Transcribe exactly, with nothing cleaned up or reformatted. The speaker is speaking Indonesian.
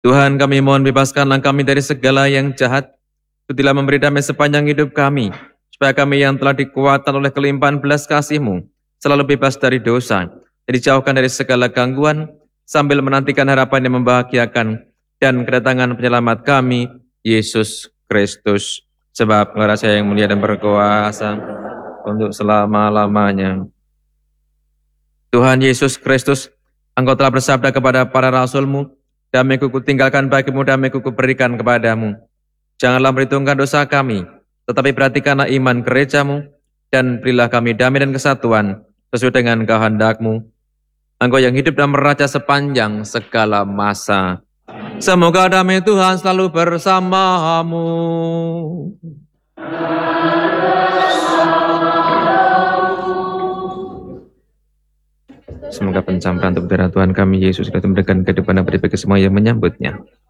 Tuhan, kami mohon bebaskanlah kami dari segala yang jahat. Berilah memberi damai sepanjang hidup kami, supaya kami yang telah dikuatkan oleh kelimpahan belas kasih-Mu selalu bebas dari dosa, dan dijauhkan dari segala gangguan, sambil menantikan harapan yang membahagiakan dan kedatangan penyelamat kami, Yesus Kristus. Sebab Engkau Raja yang mulia dan berkuasa untuk selama-lamanya. Tuhan Yesus Kristus, Engkau telah bersabda kepada para rasul-Mu, damai-Ku kutinggalkan bagimu, damai-Ku kuberikan kepadamu. Janganlah memperhitungkan dosa kami, tetapi perhatikanlah iman gereja-Mu, dan berilah kami damai dan kesatuan sesuai dengan kehendak-Mu. Engkau yang hidup dan meraja sepanjang segala masa. Semoga damai Tuhan selalu bersamamu. Semoga pencampuran untuk darah Tuhan kami Yesus Kristus memberikan kehidupan abadi bagi semua yang menyambutnya.